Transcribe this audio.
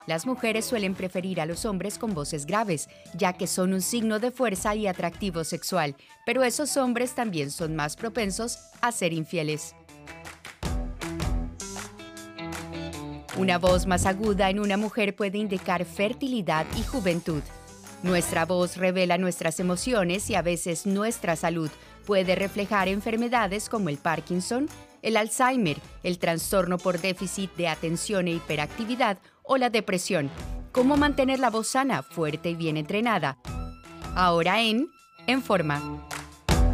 Las mujeres suelen preferir a los hombres con voces graves, ya que son un signo de fuerza y atractivo sexual, pero esos hombres también son más propensos a ser infieles. Una voz más aguda en una mujer puede indicar fertilidad y juventud. Nuestra voz revela nuestras emociones y a veces nuestra salud. Puede reflejar enfermedades como el Parkinson, el Alzheimer, el trastorno por déficit de atención e hiperactividad o la depresión. ¿Cómo mantener la voz sana, fuerte y bien entrenada? Ahora en Forma.